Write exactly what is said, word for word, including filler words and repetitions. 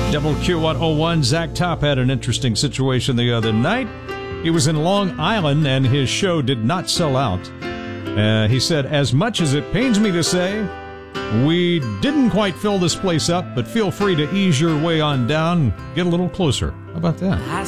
W Q one oh one, Zach Top had an interesting situation the other night. He was in Long Island, and his show did not sell out. Uh, he said, as much as it pains me to say, we didn't quite fill this place up, but feel free to ease your way on down, get a little closer. How about that?